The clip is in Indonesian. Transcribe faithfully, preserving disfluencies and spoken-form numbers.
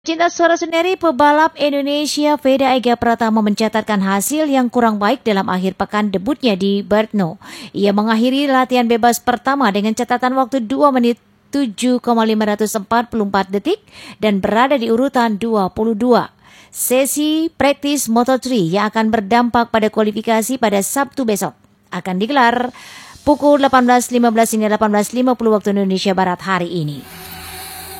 Cinta suara sendiri, pebalap Indonesia Veda Ega Pratama mencatatkan hasil yang kurang baik dalam akhir pekan debutnya di Brno. Ia mengakhiri latihan bebas pertama dengan catatan waktu dua menit tujuh koma lima empat empat detik dan berada di urutan dua puluh dua. Sesi praktis Moto tiga yang akan berdampak pada kualifikasi pada Sabtu besok akan digelar pukul delapan belas lima belas hingga delapan belas lima puluh waktu Indonesia Barat hari ini.